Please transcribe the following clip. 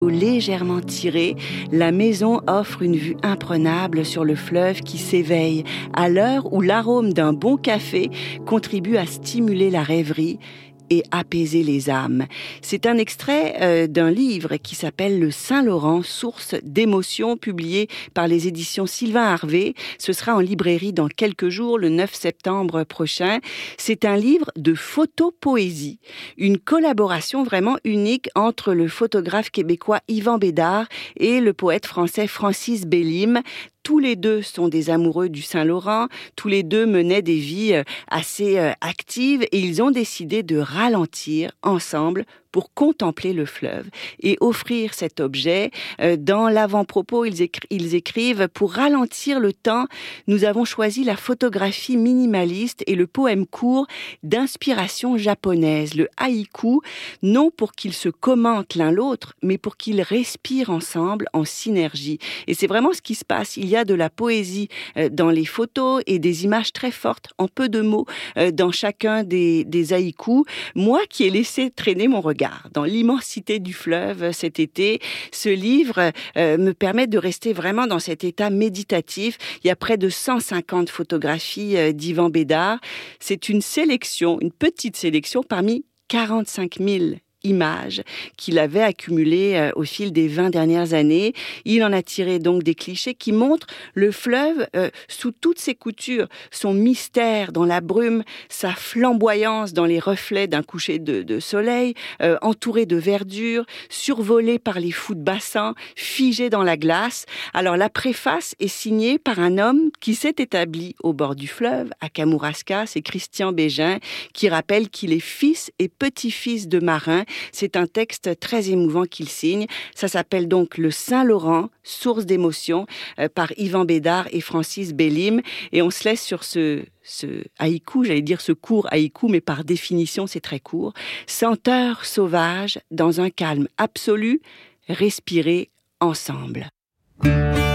Légèrement tirée, la maison offre une vue imprenable sur le fleuve qui s'éveille à l'heure où l'arôme d'un bon café contribue à stimuler la rêverie et apaiser les âmes. C'est un extrait d'un livre qui s'appelle Le Saint-Laurent, source d'émotions, publié par les éditions Sylvain Harvé. Ce sera en librairie dans quelques jours, le 9 septembre prochain. C'est un livre de photopoésie, une collaboration vraiment unique entre le photographe québécois Yvan Bédard et le poète français Francis Bellim. Tous les deux sont des amoureux du Saint-Laurent, tous les deux menaient des vies assez actives et ils ont décidé de ralentir ensemble pour contempler le fleuve et offrir cet objet. Dans l'avant-propos, ils écrivent « Pour ralentir le temps, nous avons choisi la photographie minimaliste et le poème court d'inspiration japonaise, le haïku, non pour qu'ils se commentent l'un l'autre, mais pour qu'ils respirent ensemble en synergie. » Et c'est vraiment ce qui se passe. Il y a de la poésie dans les photos et des images très fortes, en peu de mots, dans chacun des haïkus. Moi qui ai laissé traîner mon regard dans l'immensité du fleuve cet été, ce livre me permet de rester vraiment dans cet état méditatif. Il y a près de 150 photographies d'Yvan Bédard. C'est une sélection, une petite sélection parmi 45 000 images qu'il avait accumulées au fil des 20 dernières années. Il en a tiré donc des clichés qui montrent le fleuve sous toutes ses coutures, son mystère dans la brume, sa flamboyance dans les reflets d'un coucher de soleil, entouré de verdure, survolé par les fous de bassin, figé dans la glace. Alors la préface est signée par un homme qui s'est établi au bord du fleuve, à Kamouraska, c'est Christian Bégin, qui rappelle qu'il est fils et petit-fils de marins. C'est un texte très émouvant qu'il signe. Ça s'appelle donc Le Saint-Laurent, source d'émotion, par Yvan Bédard et Francis Bellim. Et on se laisse sur ce haïku, j'allais dire ce court haïku, mais par définition, c'est très court. Senteur sauvage, dans un calme absolu, respirer ensemble.